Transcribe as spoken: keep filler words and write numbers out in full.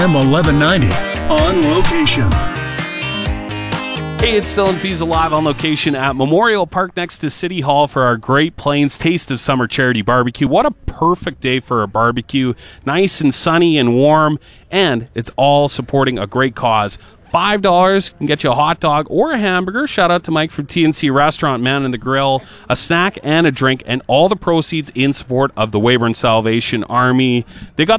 M eleven ninety on location. Hey, it's Dylan Fiesa live on location at Memorial Park next to City Hall for our Great Plains Taste of Summer Charity Barbecue. What a perfect day for a barbecue. Nice and sunny and warm, and it's all supporting a great cause. five dollars can get you a hot dog or a hamburger. Shout out to Mike from T N C Restaurant, Man in the Grill. A snack and a drink, and all the proceeds in support of the Weyburn Salvation Army. They got